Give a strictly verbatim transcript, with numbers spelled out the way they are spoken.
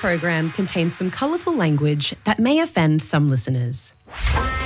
program contains some colourful language that may offend some listeners.